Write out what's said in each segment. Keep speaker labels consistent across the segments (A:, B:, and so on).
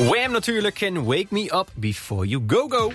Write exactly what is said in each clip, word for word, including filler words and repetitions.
A: Wham natuurlijk en Wake Me Up Before You Go Go.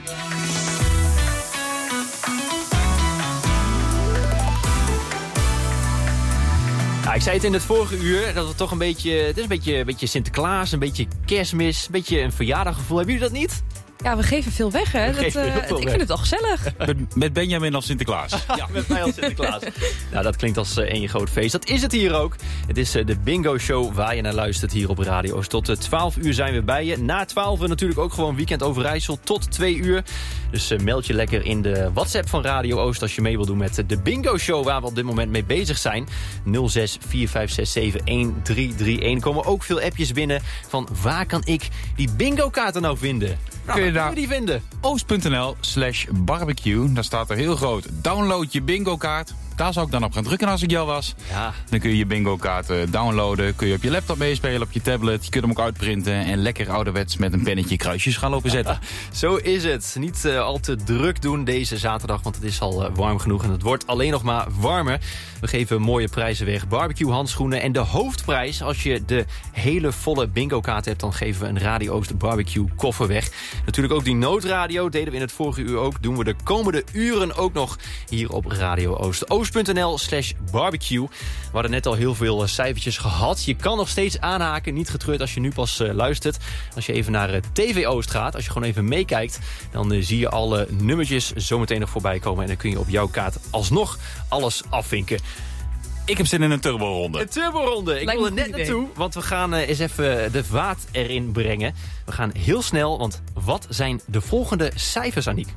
A: Ja, ik zei het in het vorige uur, dat het toch een beetje... Het is een beetje, een beetje Sinterklaas, een beetje kerstmis, een beetje een verjaardaggevoel. Hebben jullie dat niet?
B: Ja, we geven veel weg, hè? Dat, uh, ik weg. vind het wel gezellig.
C: Met, met Benjamin als Sinterklaas.
A: Ja, met mij als Sinterklaas. Nou, dat klinkt als uh, één groot feest. Dat is het hier ook. Het is uh, de Bingo Show waar je naar luistert hier op Radio Oost. Tot uh, twaalf uur zijn we bij je. Na twaalf uur natuurlijk ook gewoon Weekend Overijssel tot twee uur. Dus uh, meld je lekker in de WhatsApp van Radio Oost als je mee wil doen met uh, de Bingo Show waar we op dit moment mee bezig zijn. nul zes vier vijf zes zeven een drie drie een. Er komen ook veel appjes binnen van waar kan ik die bingo kaarten nou vinden? Nou,
C: kun je
A: daar die vinden?
C: oost.nl slash barbecue. Daar staat er heel groot. Download je bingo kaart. Daar zou ik dan op gaan drukken als ik jou was.
A: Ja.
C: Dan kun je je bingo kaarten downloaden. Kun je op je laptop meespelen, op je tablet. Je kunt hem ook uitprinten. En lekker ouderwets met een pennetje kruisjes gaan lopen zetten.
A: Zo is het. Niet uh, al te druk doen deze zaterdag. Want het is al uh, warm genoeg. En het wordt alleen nog maar warmer. We geven mooie prijzen weg. Barbecue handschoenen. En de hoofdprijs. Als je de hele volle bingo kaart hebt. Dan geven we een Radio Oost barbecue koffer weg. Natuurlijk ook die noodradio. Deden we in het vorige uur ook. Doen we de komende uren ook nog hier op Radio Oost. Oost.nl slash barbecue. We hadden net al heel veel uh, cijfertjes gehad. Je kan nog steeds aanhaken. Niet getreurd als je nu pas uh, luistert. Als je even naar uh, T V Oost gaat. Als je gewoon even meekijkt. Dan uh, zie je alle nummertjes zometeen nog voorbij komen. En dan kun je op jouw kaart alsnog alles afvinken.
C: Ik heb zin in een turboronde.
A: Een turboronde. Ik wil er net naartoe. Want we gaan uh, eens even de vaat erin brengen. We gaan heel snel. Want wat zijn de volgende cijfers, Aniek?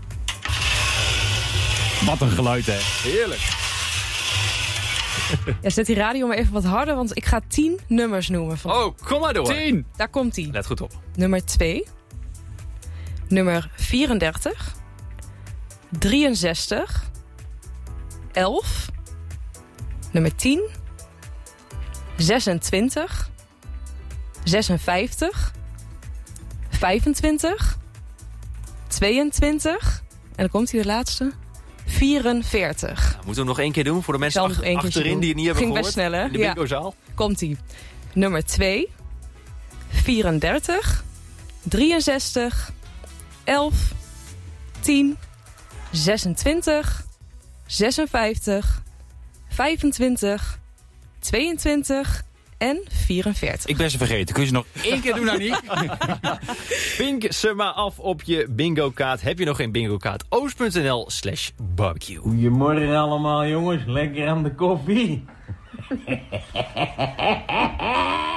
C: Wat een geluid, hè.
A: Heerlijk.
B: Ja, zet die radio maar even wat harder, want ik ga tien nummers noemen. Van...
A: Oh, kom maar door.
C: tien.
B: Daar komt ie.
A: Let goed op.
B: Nummer twee. Nummer vierendertig. drieënzestig. elf. Nummer tien. zesentwintig. zesenvijftig. vijfentwintig. tweeëntwintig. En dan komt hier de laatste. vierenveertig.
A: Nou, moeten we nog één keer doen voor de mensen ach- achterin die het niet hebben
B: Ging
A: gehoord?
B: Best snel, hè?
A: In de
B: ja.
A: bingozaal.
B: Komt-ie. Nummer twee. vierendertig. drieënzestig. elf. tien. zesentwintig. zesenvijftig. vijfentwintig. tweeëntwintig. En vierenveertig.
C: Ik ben ze vergeten. Kun je ze nog één keer doen, Aniek?
A: Vink ze maar af op je bingo kaart. Heb je nog geen bingo kaart? Oost.nl slash barbecue.
D: Goedemorgen allemaal jongens. Lekker aan de koffie.